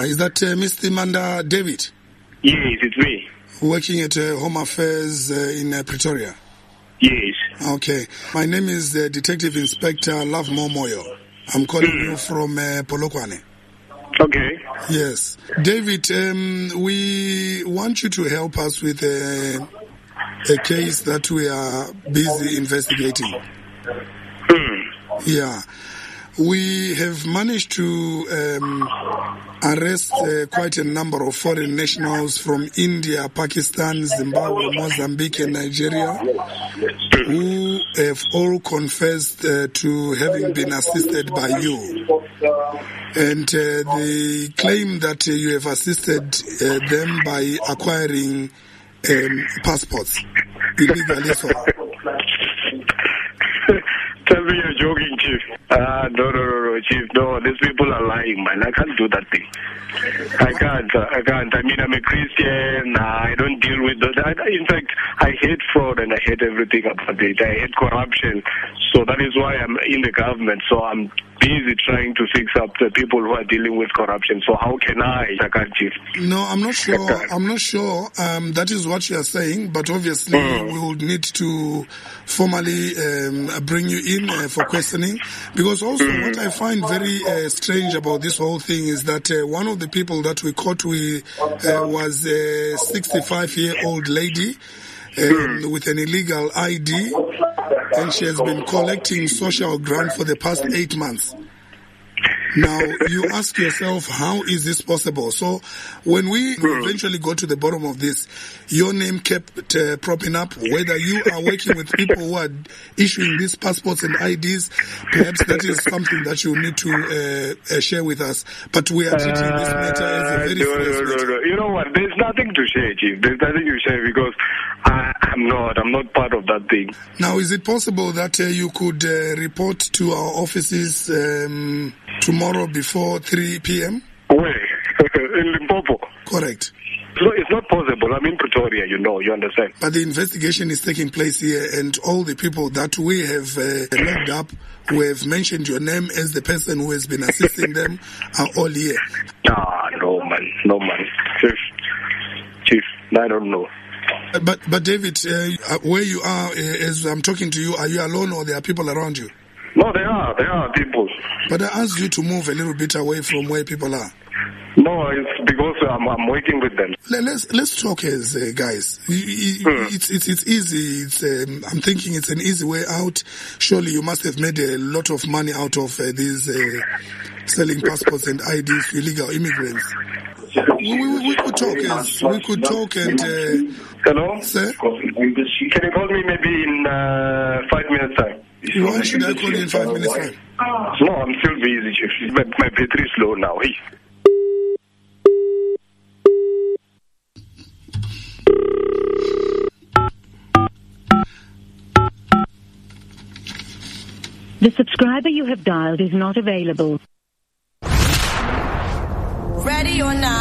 Is that Mr. Manda David? Yes, it's me. Working at Home Affairs in Pretoria? Yes. Okay. My name is Detective Inspector Love Momoyo. I'm calling you from Polokwane. Okay. Yes. David, we want you to help us with a case that we are busy investigating. Yeah. We have managed to arrest quite a number of foreign nationals from India, Pakistan, Zimbabwe, Mozambique, and Nigeria, who have all confessed to having been assisted by you. And they claim that you have assisted them by acquiring passports illegally. So. Tell me you're joking, Chief. No, Chief. No, these people are lying, man. I can't do that thing. I can't. I mean, I'm a Christian. I don't deal with that. In fact, I hate fraud and I hate everything about it. I hate corruption. So that is why I'm in the government. So I'm busy trying to fix up the people who are dealing with corruption. So how can I can't, Chief? No, I'm not sure. I'm not sure that is what you are saying, but obviously we will need to formally bring you in for questioning, because also what I find very strange about this whole thing is that one of the people that we caught was a 65-year-old lady with an illegal ID, and she has been collecting social grant for the past 8 months. Now, you ask yourself, how is this possible? So, when we eventually got to the bottom of this, your name kept propping up. Whether you are working with people who are issuing these passports and IDs, perhaps that is something that you need to share with us. But we are treating this matter as a very serious matter. No. You know what? There's nothing to share, Chief. There's nothing to share because I'm not part of that thing. Now, is it possible that you could report to our offices tomorrow before 3 p.m.? Where? In Limpopo? Correct. So it's not possible. I'm in Pretoria, you understand. But the investigation is taking place here, and all the people that we have locked up, who have mentioned your name as the person who has been assisting them, are all here. No, man. Chief, I don't know. But David, where you are, as I'm talking to you, are you alone or there are people around you? No, there are people. But I asked you to move a little bit away from where people are. No, it's because I'm working with them. Let's talk as guys. It's easy. I'm thinking it's an easy way out. Surely you must have made a lot of money out of these selling passports and IDs to illegal immigrants. We could talk and... Hello? Sir? Can you call me maybe in 5 minutes time? Why should I call you in 5 minutes time? No, I'm still busy, Chief. My battery is low now. Hey. The subscriber you have dialed is not available.